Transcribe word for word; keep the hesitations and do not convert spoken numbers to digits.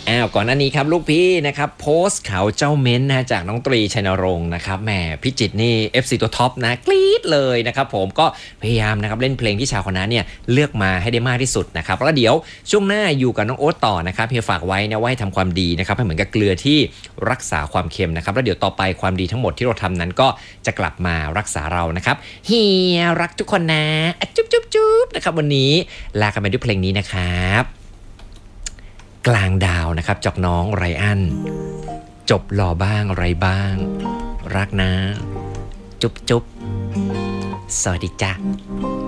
อ้าวก่อนหน้านี้ครับลูกพี่นะครับโพสต์เขาเจ้าเม้นนะจากน้องตรีชัยนรงค์นะครับแหมพี่จิตนี่ เอฟ ซี ตัวท็อปนะกรี๊ดเลยนะครับผมก็พยายามนะครับเล่นเพลงที่ชาวคณะเนี่ยเลือกมาให้ได้มากที่สุดนะครับแล้วเดี๋ยวช่วงหน้าอยู่กับน้องโอ๊ตต่อนะครับเฮียฝากไว้นะว่าให้ทำความดีนะครับให้เหมือนกับเกลือที่รักษาความเค็มนะครับแล้วเดี๋ยวต่อไปความดีทั้งหมดที่เราทำนั้นก็จะกลับมารักษาเรานะครับเฮียรักทุกคนนะจุ๊บจุ๊บจุ๊บนะครับวันนี้ลากันไปด้วยเพลงนี้นะครับกลางดาวนะครับจากน้องไรอันจบหล่อบ้างไรบ้างรักนะจุ๊บจุ๊บสวัสดีจ้า